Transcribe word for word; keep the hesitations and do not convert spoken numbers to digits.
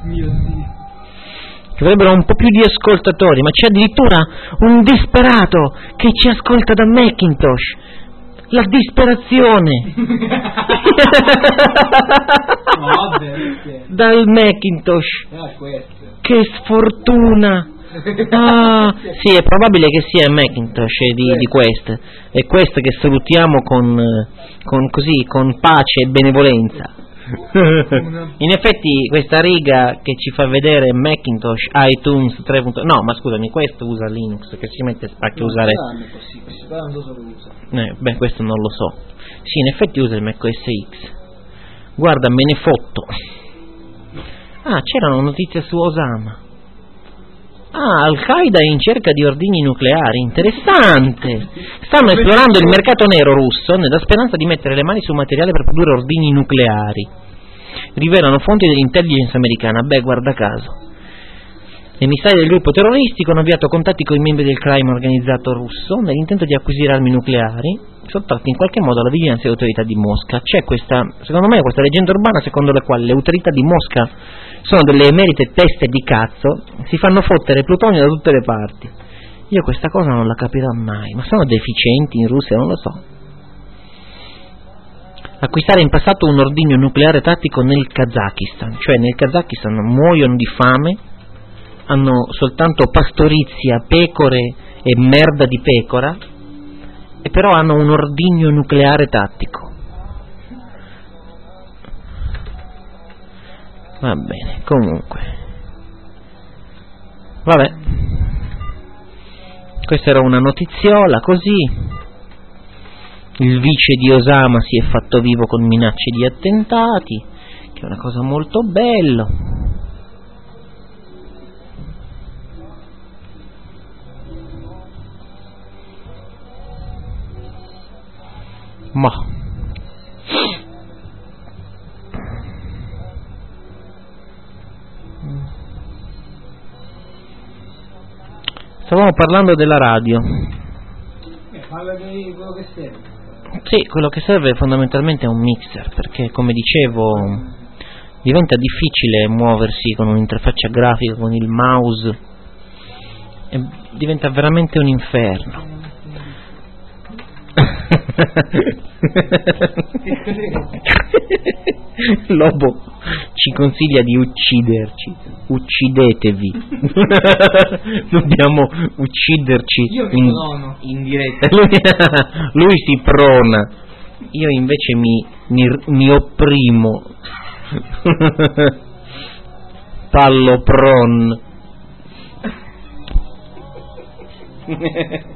Mio Dio. Ci vorrebbero un po' più di ascoltatori, ma c'è addirittura un disperato che ci ascolta da Macintosh. La disperazione. No, vabbè, dal Macintosh. ah, questo. Che sfortuna. Ah, sì, è probabile che sia Macintosh di, di queste. È queste che salutiamo con, con così, con pace e benevolenza. In effetti questa riga che ci fa vedere Macintosh, iTunes tre. No, ma scusami, questo usa Linux, che si mette a No, usare. eh, eh, beh, questo non lo so. Sì, in effetti usa il macOS X. Guarda, me ne fotto. Ah, c'era una notizia su Osama. Ah, Al-Qaeda è in cerca di ordigni nucleari, interessante. Stanno esplorando il mercato nero russo nella speranza di mettere le mani sul materiale per produrre ordigni nucleari. Rivelano fonti dell'intelligence americana. Beh, guarda caso. Gli emissari del gruppo terroristico hanno avviato contatti con i membri del crime organizzato russo nell'intento di acquisire armi nucleari, sottratti in qualche modo alla vigilanza delle autorità di Mosca. C'è questa, secondo me, questa leggenda urbana secondo la quale le autorità di Mosca sono delle emerite teste di cazzo, si fanno fottere plutonio da tutte le parti. Io questa cosa non la capirò mai, ma sono deficienti in Russia, non lo so. Acquistare in passato un ordigno nucleare tattico nel Kazakistan, cioè nel Kazakistan muoiono di fame, hanno soltanto pastorizia, pecore e merda di pecora, e però hanno un ordigno nucleare tattico. Va bene, comunque. Vabbè. Questa era una notiziola così. Il vice di Osama si è fatto vivo con minacce di attentati, che è una cosa molto bella. Ma stavamo parlando della radio. Eh, parla di quello che serve. Sì, quello che serve fondamentalmente è un mixer, perché come dicevo diventa difficile muoversi con un'interfaccia grafica, con il mouse, e diventa veramente un inferno. Lobo ci consiglia di ucciderci. Uccidetevi. Dobbiamo ucciderci Io mi in, prono. in diretta. Lui, lui si prona. Io invece mi, mi, mi opprimo. Pallo pron.